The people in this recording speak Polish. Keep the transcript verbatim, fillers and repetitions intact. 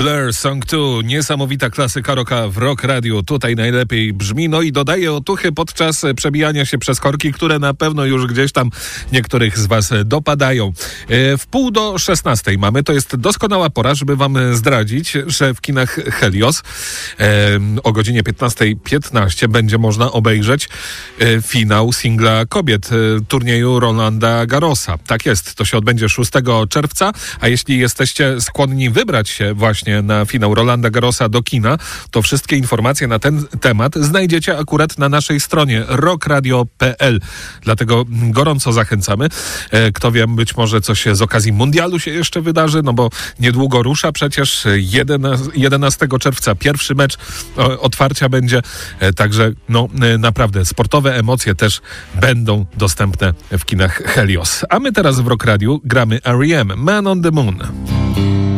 Blur Song dwa, niesamowita klasyka rocka w Rock Radio, tutaj najlepiej brzmi, no i dodaje otuchy podczas przebijania się przez korki, które na pewno już gdzieś tam niektórych z was dopadają. W pół do szesnastej mamy, to jest doskonała pora, żeby wam zdradzić, że w kinach Helios o godzinie piętnastej piętnaście będzie można obejrzeć finał singla kobiet turnieju Rolanda Garrosa. Tak jest, to się odbędzie szóstego czerwca, a jeśli jesteście skłonni wybrać się właśnie na finał Rolanda Garrosa do kina, to wszystkie informacje na ten temat znajdziecie akurat na naszej stronie rock radio kropka p l. Dlatego gorąco zachęcamy. Kto wie, być może coś z okazji mundialu się jeszcze wydarzy, no bo niedługo rusza przecież jedenastego czerwca pierwszy mecz otwarcia będzie, także no naprawdę sportowe emocje też będą dostępne w kinach Helios. A my teraz w Rock Radiu gramy R E M, Man on the Moon.